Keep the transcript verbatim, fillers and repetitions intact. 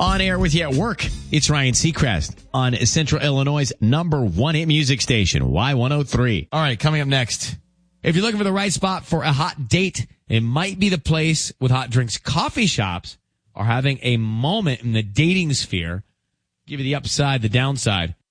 On air with you at work, it's Ryan Seacrest on Central Illinois' number one hit music station, Y one oh three. All right, coming up next. If you're looking for the right spot for a hot date, it might be the place with hot drinks. Coffee shops are having a moment in the dating sphere. Give you the upside, the downside.